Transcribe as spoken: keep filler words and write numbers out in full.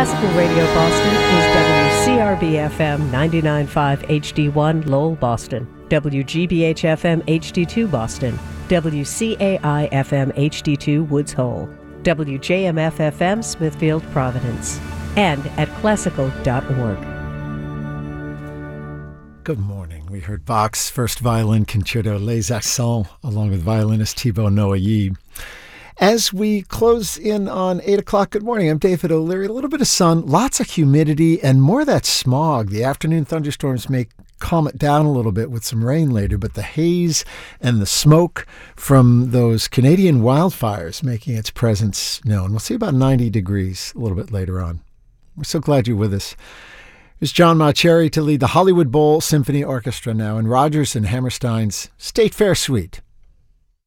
Classical Radio Boston is W C R B F M ninety-nine point five H D one Lowell, Boston, W G B H F M H D two Boston, W C A I F M H D two Woods Hole, W J M F F M Smithfield, Providence, and at classical dot org. Good morning. We heard Bach's First Violin Concerto Les Accents along with violinist Thibaut Noailly. As we close in on eight o'clock, good morning. I'm David O'Leary. A little bit of sun, lots of humidity, and more of that smog. The afternoon thunderstorms may calm it down a little bit with some rain later, but the haze and the smoke from those Canadian wildfires making its presence known. We'll see about ninety degrees a little bit later on. We're so glad you're with us. Here's John Mauceri to lead the Hollywood Bowl Symphony Orchestra now in Rodgers and Hammerstein's State Fair Suite.